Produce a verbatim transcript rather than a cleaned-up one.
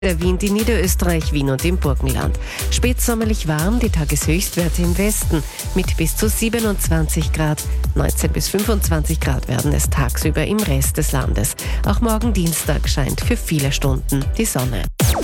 Der Wind in Niederösterreich, Wien und im Burgenland. Spätsommerlich warm, die Tageshöchstwerte im Westen mit bis zu siebenundzwanzig Grad. neunzehn bis fünfundzwanzig Grad werden es tagsüber im Rest des Landes. Auch morgen Dienstag scheint für viele Stunden die Sonne.